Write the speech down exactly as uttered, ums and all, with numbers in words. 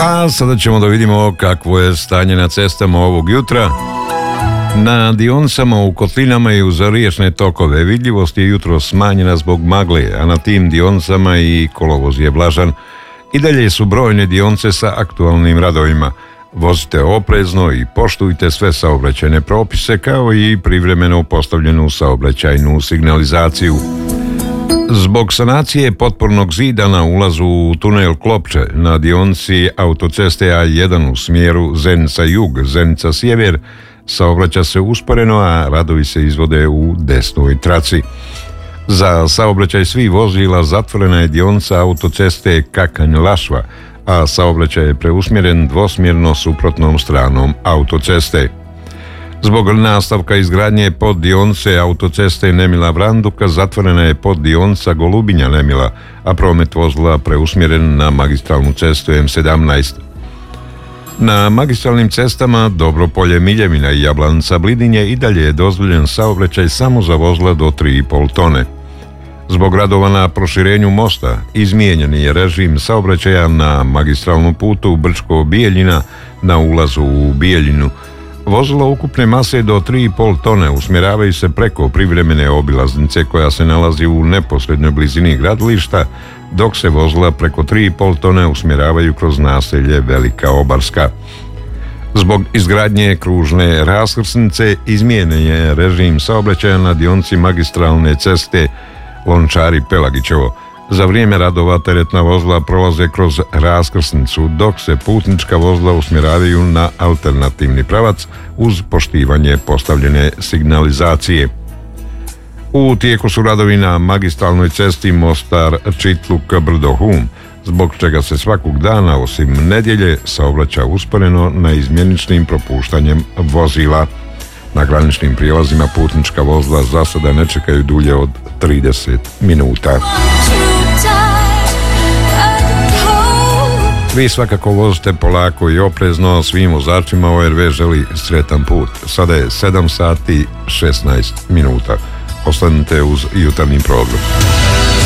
A sada ćemo da vidimo kakvo je stanje na cestama ovog jutra. Na dionicama u kotlinama i uz riječne tokove vidljivost je jutro smanjena zbog magle, a na tim dionicama i kolovoz je vlažan. I dalje su brojne dionice sa aktualnim radovima. Vozite oprezno i poštujte sve saobraćajne propise kao i privremeno postavljenu saobraćajnu signalizaciju. Zbog sanacije potpornog zida na ulazu u tunel Klopče na dionici autoceste A jedan u smjeru Zenica-Jug, Zenica-Sjever, saobraća se usporeno, a radovi se izvode u desnoj traci. Za saobraćaj svih vozila zatvorena je dionica autoceste Kakanj-Lašva, a saobraćaj je preusmjeren dvosmjerno suprotnom stranom autoceste. Zbog nastavka izgradnje poddionice autoceste Nemila-Vranduka zatvorena je poddionica Golubinja-Nemila, a promet vozila preusmjeren na magistralnu cestu M sedamnaest. Na magistralnim cestama Dobropolje-Miljevina i Jablanica-Blidinje i dalje je dozvoljen saobraćaj samo za vozila do tri i pol tone. Zbog radova na proširenju mosta izmijenjen je režim saobraćaja na magistralnom putu Brčko-Bijeljina na ulazu u Bijeljinu. Vozila ukupne mase do tri i pol tone usmjeravaju se preko privremene obilaznice koja se nalazi u neposrednoj blizini gradilišta, dok se vozila preko tri i pol tone usmjeravaju kroz naselje Velika Obarska. Zbog izgradnje kružne raskrsnice izmijenjen je režim saobraćaja na dionici magistralne ceste Lončari-Pelagićevo. Za vrijeme radova teretna vozila prolaze kroz raskrsnicu, dok se putnička vozila usmjeravaju na alternativni pravac uz poštivanje postavljene signalizacije. U tijeku su radovi na magistralnoj cesti Mostar-Čitluk-Brdo-Hum, zbog čega se svakog dana, osim nedjelje, saobraća usporeno na izmjeničnim propuštanjem vozila. Na graničnim prijelazima putnička vozila za sada ne čekaju dulje od trideset minuta. Vi svakako vozite polako i oprezno, svim vozačima O R V želi sretan put. Sada je sedam sati šesnaest minuta. Ostanite uz jutarnji program.